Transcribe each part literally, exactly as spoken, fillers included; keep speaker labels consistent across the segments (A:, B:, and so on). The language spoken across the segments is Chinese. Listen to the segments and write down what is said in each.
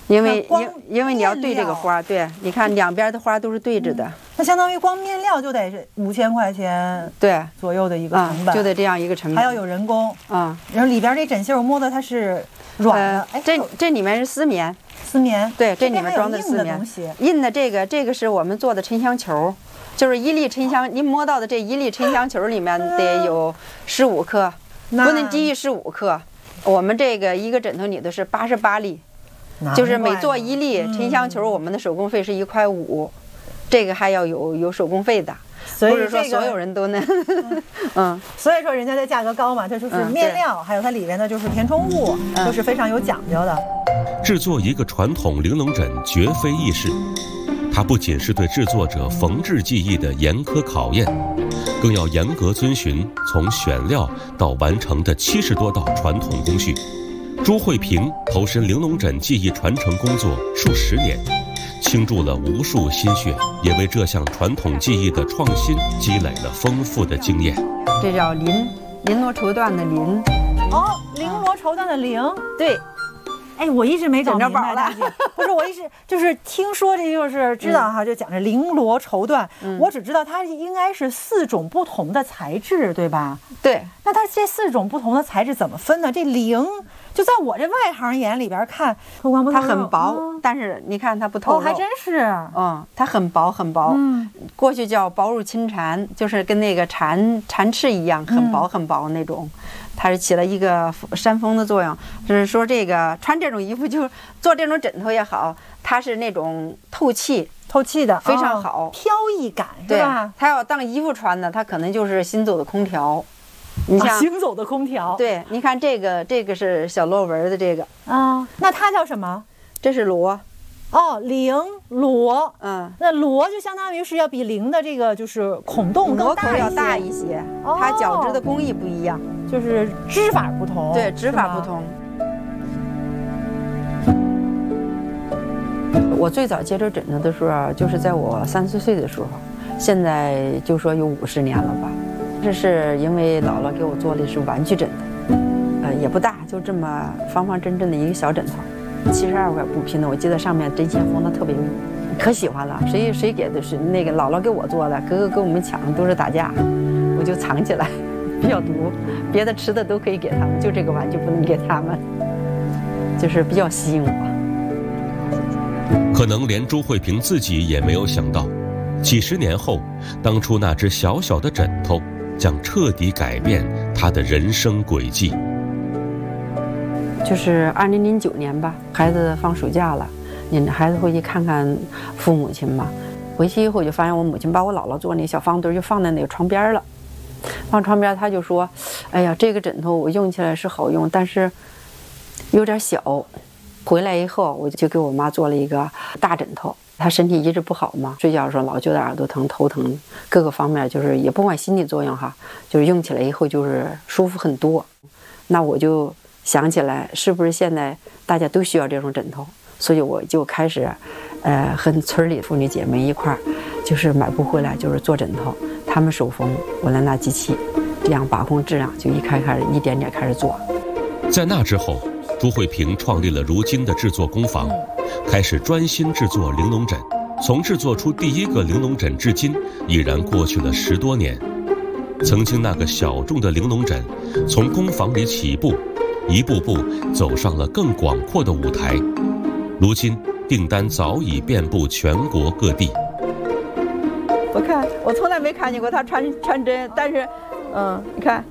A: 因为因因为你要对这个花，对，你看两边的花都是对着的，嗯、
B: 那相当于光面料就得是五千块钱
A: 对
B: 左右的一个成本、
A: 嗯，就得这样一个成本，
B: 还要有人工
A: 啊、嗯。
B: 然后里边这枕芯我摸的它是软的，
A: 呃、这这里面是丝棉，
B: 丝棉，
A: 对，这里面装的丝棉，印的这个这个是我们做的沉香球，就是一粒沉香，您摸到的这一粒沉香球里面得有十五克，不能低于十五克。我们这个一个枕头里的是八十八粒。就是每做一粒沉香球，我们的手工费是一块五，这个还要有有手工费的，
B: 所以、
A: 这个、不是说所有人都能。嗯，
B: 所以说人家这价格高嘛，这就是面料，嗯、还有它里面的就是填充物，嗯、都是非常有讲究的。
C: 制作一个传统玲珑枕绝非易事，它不仅是对制作者缝制技艺的严苛考验，更要严格遵循从选料到完成的七十多道传统工序。朱慧萍投身玲珑枕技艺传承工作数十年，倾注了无数心血，也为这项传统技艺的创新积累了丰富的经验。
A: 这叫绫，绫罗绸缎的绫。
B: 哦，绫罗绸缎的绫，
A: 对。
B: 哎，我一直没搞明白
A: 了，
B: 不是我一直就是听说这就是知道哈，嗯、就讲这绫罗绸缎，嗯、我只知道它应该是四种不同的材质，对吧？
A: 对。
B: 那它这四种不同的材质怎么分呢？这绫就在我这外行眼里边看，
A: 它很薄，嗯、但是你看它不透露，
B: 哦，还真是，
A: 嗯，它很薄很薄，
B: 嗯，
A: 过去叫薄如亲蝉，就是跟那个蝉蝉翅一样，很薄很薄那种。嗯，它是起了一个扇风的作用，就是说这个穿这种衣服就做这种枕头也好，它是那种透气
B: 透气的，
A: 非常好，
B: 哦、飘逸感是吧？
A: 它要当衣服穿的，它可能就是行走的空调。你像、
B: 啊、行走的空调，
A: 对，你看这个这个是小螺纹的这个
B: 啊，那它叫什么？
A: 这是螺。
B: 哦，绫罗，
A: 嗯，
B: 那罗就相当于是要比绫的这个就是孔洞更大一些，
A: 要大一些，
B: 哦、
A: 它绞织的工艺不一样，
B: 就是织法不同，
A: 对，织法不同。我最早接触枕头的时候，就是在我三四岁的时候，现在就说有五十年了吧。这是因为姥姥给我做的是玩具枕头，呃，也不大，就这么方方正正的一个小枕头。七十二块布拼的，我记得上面针线缝的特别密，可喜欢了。谁谁给的是那个姥姥给我做的，哥哥跟我们抢都是打架，我就藏起来，比较毒。别的吃的都可以给他们，就这个玩具不能给他们，就是比较吸引我。
C: 可能连朱慧萍自己也没有想到，几十年后，当初那只小小的枕头将彻底改变她的人生轨迹。
A: 就是二零零九年吧，孩子放暑假了，领着孩子回去看看父母亲嘛。回去以后就发现我母亲把我姥姥做那小方墩就放在那个床边了，放床边，她就说：“哎呀，这个枕头我用起来是好用，但是有点小。”回来以后，我就给我妈做了一个大枕头。她身体一直不好嘛，睡觉的时候老觉得耳朵疼、头疼，各个方面就是也不管心理作用哈，就是用起来以后就是舒服很多。那我就想起来，是不是现在大家都需要这种枕头？所以我就开始，呃，和村里妇女姐妹一块儿，就是买布回来就是做枕头，他们手缝，我来拿机器，这样把控质量，就一开开始一点点开始做。
C: 在那之后，朱慧萍创立了如今的制作工坊，开始专心制作玲珑枕。从制作出第一个玲珑枕至今，已然过去了十多年。曾经那个小众的玲珑枕，从工坊里起步，一步步走上了更广阔的舞台。如今订单早已遍布全国各地。
A: 我看我从来没看见过他穿穿针，但是，嗯，你看，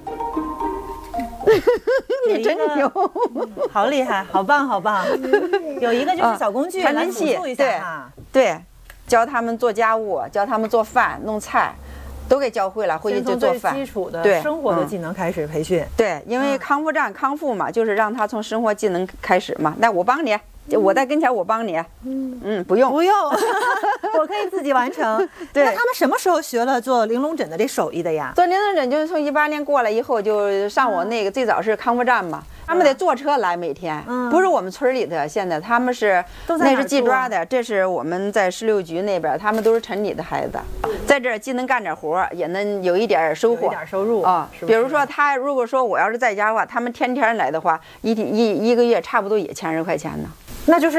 A: 你真牛，
B: 好厉害，好棒，好棒。有一个就是小工具，
A: 传真器，对对，教他们做家务，教他们做饭、弄菜。都给教会了，回去就做饭。
B: 基础的
A: 对
B: 生活的技能开始培训。
A: 对，因为康复站康复嘛，就是让他从生活技能开始嘛。那我帮你，我在跟前，我帮你。嗯嗯，不用
B: 不用，我可以自己完成。
A: 对，
B: 那他们什么时候学了做玲珑枕的这手艺的呀？
A: 做玲珑枕就是从一八年过来以后，就上我那个最早是康复站嘛。他们得坐车来，每天、嗯、不是我们村里的，现在他们是那是记抓的，这是我们在十六局那边，他们都是城里的孩子，在这儿既能干点活，也能有一点收获，
B: 有一点收入
A: 啊。
B: 是不是
A: 比如说他如果说我要是在家的话，他们天天来的话，一一一个月差不多也千十块钱呢，
B: 那就是。